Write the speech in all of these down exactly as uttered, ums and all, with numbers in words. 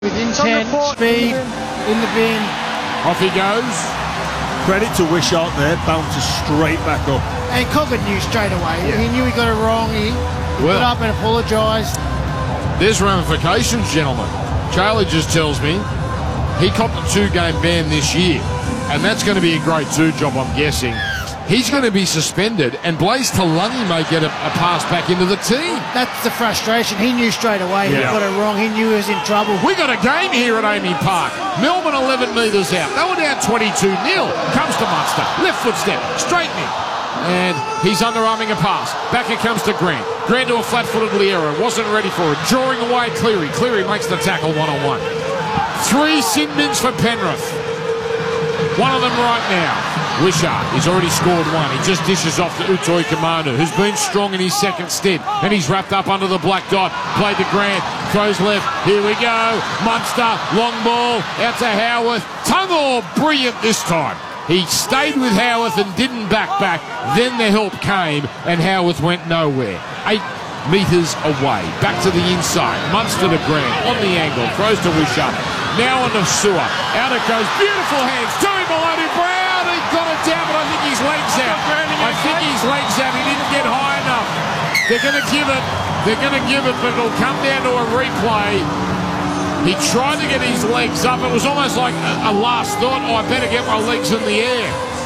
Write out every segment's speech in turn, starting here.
With intent, speed, in the bin. Off he goes. Credit to Wishart there, bounces straight back up. And Coggan knew straight away. Yeah. He knew he got it wrong. He, he well, got up and apologised. There's ramifications, gentlemen. Charlie just tells me he copped a two-game ban this year, and that's going to be a grade two job, I'm guessing. He's going to be suspended, and Blaise Talungi may get a, a pass back into the team. That's the frustration. He knew straight away yeah. he got it wrong. He knew he was in trouble. We got a game here at Amy Park. Melbourne eleven metres out. They were down twenty-two nil. Comes to Munster. Left foot step. Straightening. And he's underarming a pass. Back it comes to Grant. Grant to a flat-footed Liero. Wasn't ready for it. Drawing away Cleary. Cleary makes the tackle one-on-one. Three sin bins for Penrith. One of them right now. Wishart, he's already scored one. He just dishes off to Utoi Kamanu, who's been strong in his second stint. And he's wrapped up under the black dot. Played to Grant. Throws left. Here we go. Munster. Long ball. Out to Howarth. Tungor brilliant this time. He stayed with Howarth and didn't back back. Then the help came and Howarth went nowhere. Eight metres away. Back to the inside. Munster to Grant. On the angle. Throws to Wishart. Now on to Sewer. Out it goes. Beautiful hands. To him below to Brown. He got it down, but I think his leg's out. I think his leg's out. He didn't get high enough. They're going to give it. They're going to give it, but it'll come down to a replay. He tried to get his legs up. It was almost like a, a last thought. Oh, I better get my legs in the air.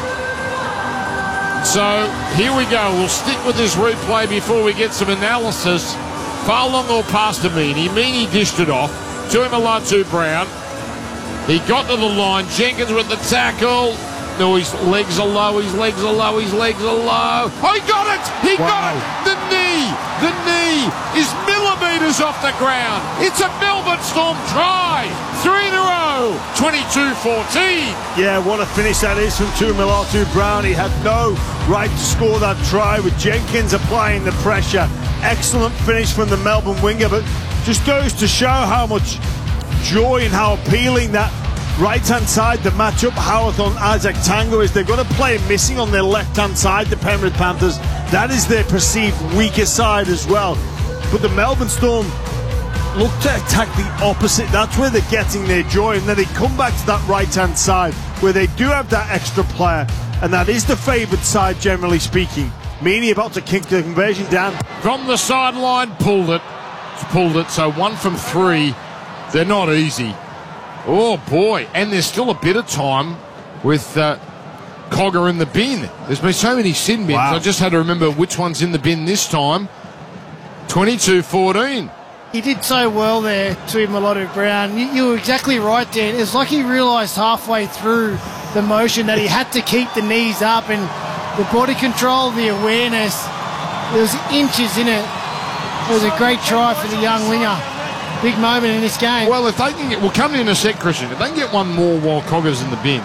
So here we go. We'll stick with this replay before we get some analysis. Far long or past to Meany. Meany dished it off. To him Alatu Brown. He got to the line. Jenkins with the tackle. No, his legs are low, his legs are low, his legs are low. Oh, he got it! He wow. got it! The knee! The knee is millimetres off the ground. It's a Melbourne Storm try. Three in a row. twenty-two fourteen. Yeah, what a finish that is from Tuimolotu Brown. He had no right to score that try with Jenkins applying the pressure. Excellent finish from the Melbourne winger, but just goes to show how much joy and how appealing that right-hand side, the matchup, Howarth on Isaac Tango, is they've got a player missing on their left-hand side, the Penrith Panthers. That is their perceived weaker side as well. But the Melbourne Storm look to attack the opposite. That's where they're getting their joy. And then they come back to that right-hand side where they do have that extra player. And that is the favoured side, generally speaking. Meany about to kick the conversion down. From the sideline, pulled it. Pulled it. So one from three. They're not easy. Oh, boy. And there's still a bit of time with uh, Cogger in the bin. There's been so many sin bins. Wow. I just had to remember which one's in the bin this time. twenty-two fourteen. He did so well there to Tuimolotu Brown. You, you were exactly right, Dan. It's like he realised halfway through the motion that he had to keep the knees up, and the body control, the awareness, there was inches in it. It was a great try for the young winger. Big moment in this game. Well, if they can get, we'll come in a sec, Christian. If they can get one more while Cogger's in the bin,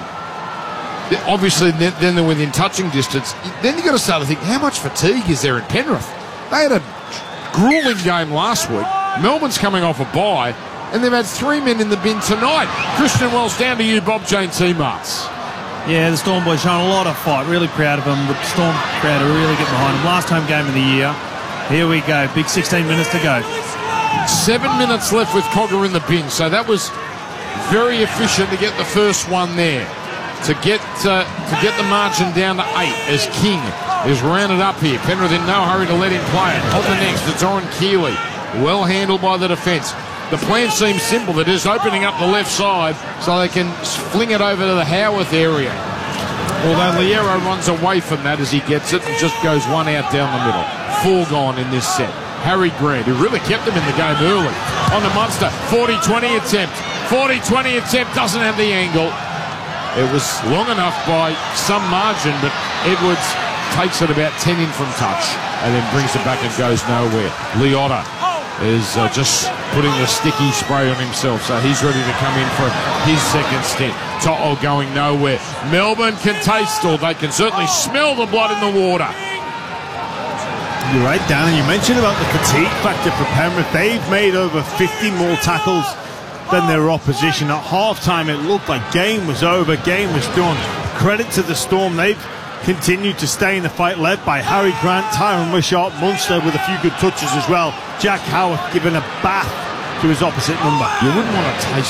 obviously then, then they're within touching distance. Then you've got to start to think, how much fatigue is there in Penrith? They had a grueling game last week. Melbourne's coming off a bye, and they've had three men in the bin tonight. Christian Wells, down to you, Bob Jane T-Marts. Yeah, the Storm boys showing a lot of fight. Really proud of them. The Storm crowd are really getting behind them. Last home game of the year. Here we go. Big sixteen minutes to go. Seven minutes left with Cogger in the bin, so that was very efficient to get the first one there. To get uh, to get the margin down to eight as King is rounded up here. Penrith in no hurry to let him play it. On the next, it's Oren Keeley. Well handled by the defence. The plan seems simple. They're just opening up the left side so they can fling it over to the Howarth area. Although Liero runs away from that as he gets it and just goes one out down the middle. Four gone in this set. Harry Grant, who really kept them in the game early. On to Munster, forty twenty attempt. forty twenty attempt, doesn't have the angle. It was long enough by some margin, but Edwards takes it about ten in from touch and then brings it back and goes nowhere. Leota is uh, just putting the sticky spray on himself, so he's ready to come in for his second stint. To'o going nowhere. Melbourne can taste, or they can certainly smell the blood in the water. You're right, Dan, and you mentioned about the fatigue factor for Penrith. They've made over fifty more tackles than their opposition. At half-time, it looked like game was over, game was done. Credit to the Storm. They've continued to stay in the fight, led by Harry Grant, Tyron Wishart, Munster with a few good touches as well. Jack Howarth given a bath to his opposite number. You wouldn't want to taste